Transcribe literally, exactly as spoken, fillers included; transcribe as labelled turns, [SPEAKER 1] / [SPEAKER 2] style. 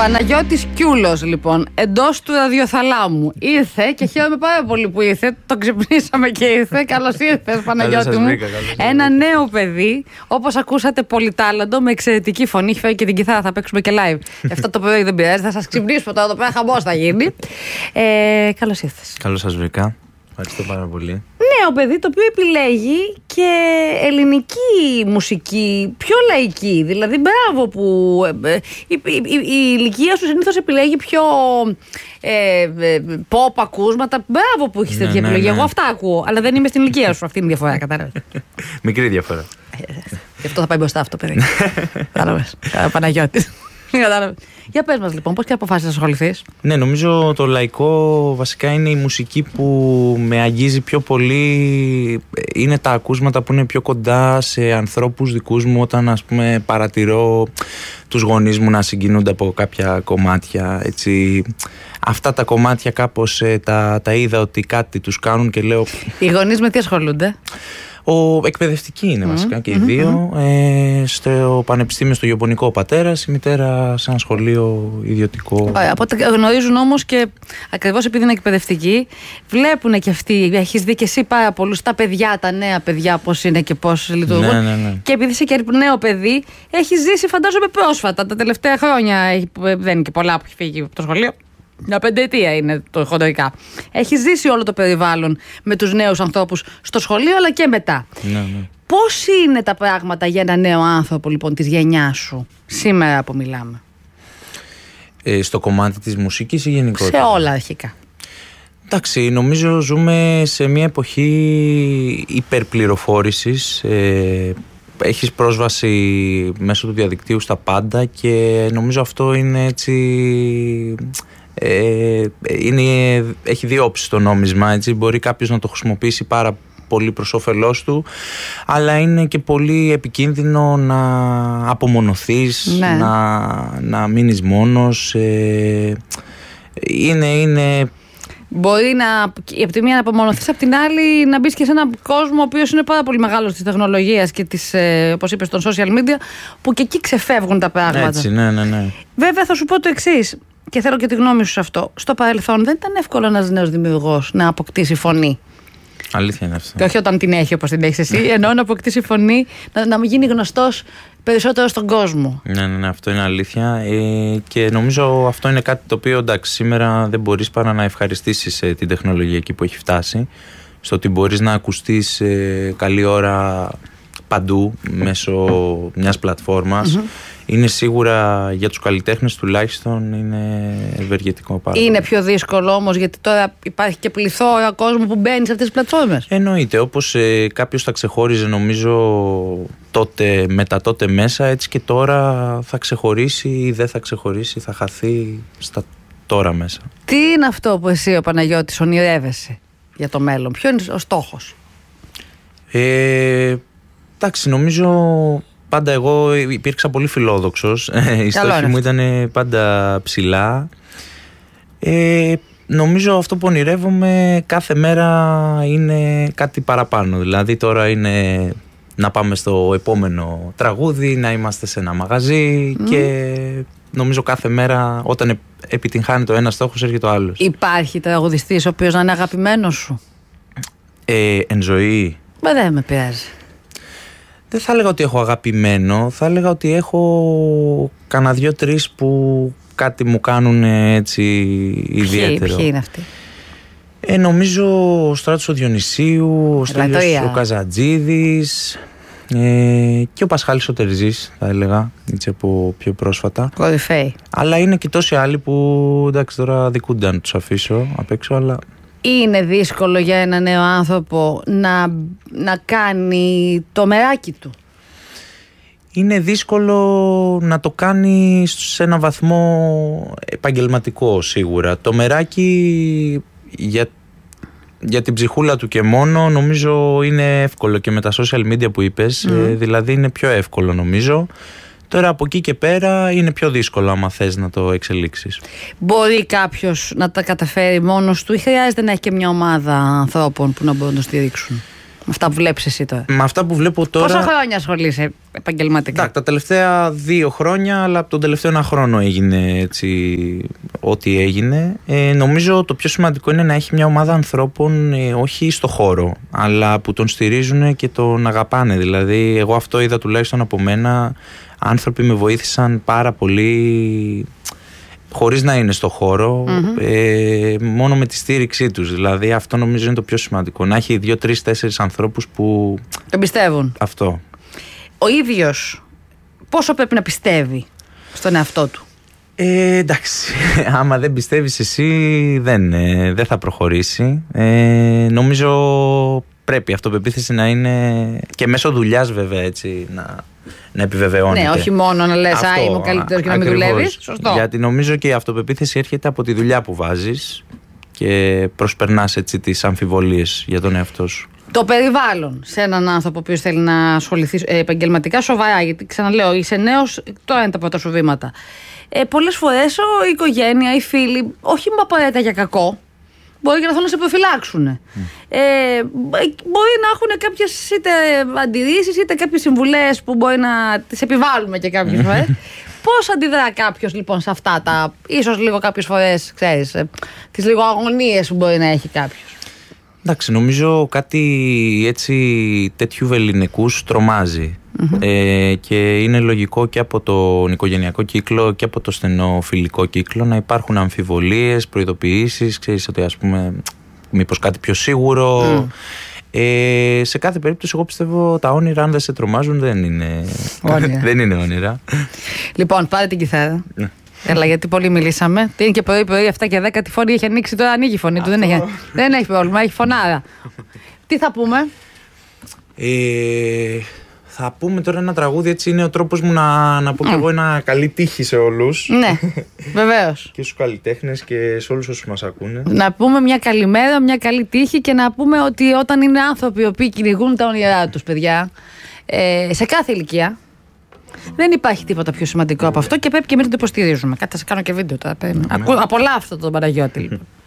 [SPEAKER 1] Παναγιώτης Κιούλος, λοιπόν, εντός του ραδιοθαλάμου. Ήρθε και χαίρομαι πάρα πολύ που ήρθε. Το ξυπνήσαμε και ήρθε. Καλώς ήρθες, Παναγιώτη μου.
[SPEAKER 2] Βρήκα,
[SPEAKER 1] Ένα νέο παιδί, όπως ακούσατε, πολυτάλαντο, με εξαιρετική φωνή. Έχει φέρει και την κιθάρα, θα παίξουμε και live. Αυτό το πρωί δεν πειράζει, θα σας ξυπνήσουμε τώρα εδώ πέρα, χαμός θα γίνει. Ε, καλώς ήρθες.
[SPEAKER 2] Καλώς σας βρήκα. Ευχαριστώ πάρα πολύ.
[SPEAKER 1] Νέο παιδί το οποίο επιλέγει και ελληνική μουσική, πιο λαϊκή. Δηλαδή, μπράβο που ε, η, η, η, η ηλικία σου συνήθως επιλέγει πιο ε, ε, pop ακούσματα. Μπράβο που έχεις
[SPEAKER 2] Ναι,
[SPEAKER 1] τέτοια
[SPEAKER 2] ναι,
[SPEAKER 1] επιλογή.
[SPEAKER 2] ναι.
[SPEAKER 1] Εγώ αυτά ακούω, αλλά δεν είμαι στην ηλικία σου. Αυτή είναι η διαφορά, κατάλαβες.
[SPEAKER 2] Μικρή διαφορά.
[SPEAKER 1] Ε, Γι' αυτό θα πάει μπροστά αυτό, παιδί. Κατάλαβες. Παναγιώτη. Κατάλαβες. Για πες μας λοιπόν, πώς και αποφάσισες να ασχοληθείς?
[SPEAKER 2] Ναι, νομίζω το λαϊκό βασικά είναι η μουσική που με αγγίζει πιο πολύ. Είναι τα ακούσματα που είναι πιο κοντά σε ανθρώπους δικούς μου, όταν ας πούμε παρατηρώ τους γονείς μου να συγκινούνται από κάποια κομμάτια, έτσι. Αυτά τα κομμάτια κάπως ε, τα, τα είδα ότι κάτι τους κάνουν και λέω...
[SPEAKER 1] Οι γονείς με τι ασχολούνται?
[SPEAKER 2] Ο εκπαιδευτική είναι βασικά
[SPEAKER 1] Mm,
[SPEAKER 2] και οι
[SPEAKER 1] mm,
[SPEAKER 2] δύο. Ε, στο πανεπιστήμιο, στο γεωπονικό, ο πατέρας, η μητέρα σε ένα σχολείο ιδιωτικό.
[SPEAKER 1] Ωραία, από ό,τι γνωρίζουν όμως και ακριβώς επειδή είναι εκπαιδευτικοί, βλέπουν και αυτοί. Έχεις δει και εσύ πάρα πολλούς τα παιδιά, τα νέα παιδιά, πώς είναι και πώς λειτουργούν.
[SPEAKER 2] Ναι, ναι, ναι.
[SPEAKER 1] Και επειδή είσαι και νέο παιδί, έχεις ζήσει, φαντάζομαι, πρόσφατα τα τελευταία χρόνια. έχει- Δεν είναι και πολλά που έχει φύγει από το σχολείο. Μια πενταετία είναι το χοντρικά. Έχει ζήσει όλο το περιβάλλον με τους νέους ανθρώπους στο σχολείο αλλά και μετά.
[SPEAKER 2] Ναι, ναι.
[SPEAKER 1] Πώς είναι τα πράγματα για ένα νέο άνθρωπο λοιπόν της γενιάς σου σήμερα που μιλάμε?
[SPEAKER 2] Ε, στο κομμάτι της μουσικής ή
[SPEAKER 1] Σε
[SPEAKER 2] γενικότερα?
[SPEAKER 1] όλα αρχικά.
[SPEAKER 2] Εντάξει, νομίζω ζούμε σε μια εποχή υπερπληροφόρησης. Ε, έχεις πρόσβαση μέσω του διαδικτύου στα πάντα και νομίζω αυτό είναι έτσι... Ε, είναι, έχει δύο όψεις το νόμισμα, έτσι. Μπορεί κάποιος να το χρησιμοποιήσει πάρα πολύ προς όφελός του, αλλά είναι και πολύ επικίνδυνο να απομονωθείς,
[SPEAKER 1] Ναι.
[SPEAKER 2] να, να μείνεις μόνος. Ε, είναι, είναι
[SPEAKER 1] Μπορεί να, από τη μία να απομονωθείς, από την άλλη να μπεις και σε έναν κόσμο ο οποίος είναι πάρα πολύ μεγάλος της τεχνολογίας και της, ε, όπως είπες, των social media, που και εκεί ξεφεύγουν τα πράγματα.
[SPEAKER 2] έτσι, ναι, ναι, ναι.
[SPEAKER 1] Βέβαια, θα σου πω το εξής, και θέλω και τη γνώμη σου σε αυτό. Στο παρελθόν δεν ήταν εύκολο ένας νέος δημιουργός να αποκτήσει φωνή.
[SPEAKER 2] Αλήθεια είναι αυτό.
[SPEAKER 1] Και όχι όταν την έχει όπως την έχεις εσύ, ενώ να αποκτήσει φωνή, να, να γίνει γνωστός περισσότερο στον κόσμο.
[SPEAKER 2] Ναι, ναι, ναι, αυτό είναι αλήθεια. Ε, και νομίζω αυτό είναι κάτι το οποίο, εντάξει, σήμερα δεν μπορείς παρά να ευχαριστήσεις ε, την τεχνολογία εκεί που έχει φτάσει. Στο ότι μπορείς να ακουστείς ε, καλή ώρα παντού μέσω μιας πλατφόρμας. Είναι σίγουρα για τους καλλιτέχνες τουλάχιστον είναι ευεργετικό πάρα πολύ.
[SPEAKER 1] Είναι πιο δύσκολο όμως, γιατί τώρα υπάρχει και πληθώρα κόσμου που μπαίνει σε αυτές τις πλατφόρμες.
[SPEAKER 2] Εννοείται, όπως ε, κάποιος θα ξεχώριζε νομίζω τότε, με τα τότε μέσα, έτσι και τώρα θα ξεχωρίσει ή δεν θα ξεχωρίσει, θα χαθεί στα τώρα μέσα.
[SPEAKER 1] Τι είναι αυτό που εσύ ο Παναγιώτης ονειρεύεσαι για το μέλλον? Ποιο είναι ο στόχος?
[SPEAKER 2] Ε, εντάξει, νομίζω πάντα εγώ υπήρξα πολύ φιλόδοξος. Η στόχη μου ήταν πάντα ψηλά. Ε, νομίζω αυτό που ονειρεύομαι κάθε μέρα είναι κάτι παραπάνω. Δηλαδή τώρα είναι να πάμε στο επόμενο τραγούδι, να είμαστε σε ένα μαγαζί mm. και νομίζω κάθε μέρα όταν επιτυγχάνει το ένα στόχος έρχεται το άλλος.
[SPEAKER 1] Υπάρχει τραγουδιστής ο οποίος να είναι αγαπημένος σου?
[SPEAKER 2] Ε, εν ζωή.
[SPEAKER 1] Μα δεν με πειράζει.
[SPEAKER 2] Δεν θα έλεγα ότι έχω αγαπημένο, θα έλεγα ότι έχω κανένα δυο-τρεις που κάτι μου κάνουν έτσι ιδιαίτερο.
[SPEAKER 1] Ποιοι είναι αυτοί?
[SPEAKER 2] Ε, νομίζω ο Στράτος ο Διονυσίου, ο Στέλιος ο Καζατζίδης ε, και ο Πασχάλης ο Τερζής, θα έλεγα, έτσι από πιο πρόσφατα.
[SPEAKER 1] Κορυφαίοι.
[SPEAKER 2] Αλλά είναι και τόσοι άλλοι που εντάξει τώρα δικούνται να τους αφήσω απ' έξω, αλλά...
[SPEAKER 1] Είναι δύσκολο για ένα νέο άνθρωπο να, να κάνει το μεράκι του?
[SPEAKER 2] Είναι δύσκολο να το κάνει σε ένα βαθμό επαγγελματικό σίγουρα. Το μεράκι για, για την ψυχούλα του και μόνο νομίζω είναι εύκολο, και με τα social media που είπες, mm. ε, δηλαδή είναι πιο εύκολο νομίζω. Τώρα από εκεί και πέρα είναι πιο δύσκολο άμα θες να το εξελίξεις.
[SPEAKER 1] Μπορεί κάποιος να τα καταφέρει μόνος του ή χρειάζεται να έχει και μια ομάδα ανθρώπων που να μπορούν να το στηρίξουν? Με αυτά που βλέπεις εσύ τώρα.
[SPEAKER 2] Με αυτά που βλέπω τώρα.
[SPEAKER 1] Πόσα χρόνια ασχολείσαι επαγγελματικά?
[SPEAKER 2] Εντάξει, τα τελευταία δύο χρόνια, αλλά από τον τελευταίο ένα χρόνο έγινε έτσι ό,τι έγινε. Ε, νομίζω το πιο σημαντικό είναι να έχει μια ομάδα ανθρώπων, ε, όχι στο χώρο, αλλά που τον στηρίζουν και τον αγαπάνε. Δηλαδή, εγώ αυτό είδα τουλάχιστον από μένα. Άνθρωποι με βοήθησαν πάρα πολύ, χωρίς να είναι στο χώρο, mm-hmm. ε, μόνο με τη στήριξή τους. Δηλαδή αυτό νομίζω είναι το πιο σημαντικό. Να έχει δύο, τρεις, τέσσερις ανθρώπους που
[SPEAKER 1] τον πιστεύουν.
[SPEAKER 2] Αυτό.
[SPEAKER 1] Ο ίδιος πόσο πρέπει να πιστεύει στον εαυτό του?
[SPEAKER 2] Ε, εντάξει, άμα δεν πιστεύεις εσύ δεν, ε, δεν θα προχωρήσει. ε, Νομίζω πρέπει η αυτοπεποίθηση να είναι και μέσω δουλειάς βέβαια έτσι να, να επιβεβαιώνεται.
[SPEAKER 1] Ναι, όχι μόνο να λες α, είμαι ο καλύτερος και να μην δουλεύεις. Σωστό.
[SPEAKER 2] Γιατί νομίζω και η αυτοπεποίθηση έρχεται από τη δουλειά που βάζεις και προσπερνάς έτσι τις αμφιβολίες για τον εαυτό σου.
[SPEAKER 1] Το περιβάλλον σε έναν άνθρωπο ο οποίος θέλει να ασχοληθεί επαγγελματικά σοβαρά, γιατί ξαναλέω είσαι νέος, τώρα είναι τα πρώτα σου βήματα. Ε, πολλές φορές η οικογένεια, οι φίλοι, όχι με απαραίτητα για κακό, μπορεί και να θέλουν να σε προφυλάξουν. Mm. Ε, μπορεί να έχουν κάποιες είτε αντιρρήσεις είτε κάποιες συμβουλές που μπορεί να τις επιβάλλουμε και κάποιες φορές. Πώς αντιδρά κάποιος λοιπόν σε αυτά τα, ίσως λίγο κάποιες φορές, ξέρεις, τις λίγο αγωνίες που μπορεί να έχει κάποιος?
[SPEAKER 2] Εντάξει, νομίζω κάτι έτσι τέτοιου βεληνικούς τρομάζει. Mm-hmm. Ε, και είναι λογικό και από τον οικογενειακό κύκλο και από το στενό φιλικό κύκλο να υπάρχουν αμφιβολίες, προειδοποιήσεις, ξέρεις ότι ας πούμε μήπως κάτι πιο σίγουρο. Mm. Ε, σε κάθε περίπτωση εγώ πιστεύω τα όνειρα αν δεν σε τρομάζουν δεν είναι όνειρα. Δεν είναι όνειρα. Λοιπόν, πάρε την κιθάρα. Ναι. Έλα, γιατί πολύ μιλήσαμε. Τι είναι και πρωί πρωί, εφτά και δέκα τη φωνή έχει ανοίξει, τώρα ανοίγει η φωνή του. Δεν έχει, δεν έχει πρόβλημα, έχει φωνάρα. Τι θα πούμε? Ε, θα πούμε τώρα ένα τραγούδι, έτσι είναι ο τρόπος μου να, να πω mm. κι εγώ ένα καλή τύχη σε όλους. Ναι, βεβαίως. Και στους καλλιτέχνες και σε όλους όσους μας ακούνε. Να πούμε μια καλημέρα, μια καλή τύχη και να πούμε ότι όταν είναι άνθρωποι οι οποίοι κυνηγούν τα όνειρά τους, παιδιά, ε, σε κάθε ηλικία, δεν υπάρχει τίποτα πιο σημαντικό από αυτό και πρέπει και εμείς να το υποστηρίζουμε. Κάτι θα σε κάνω και βίντεο τώρα. Απολαύστε τον Παναγιώτη λοιπόν.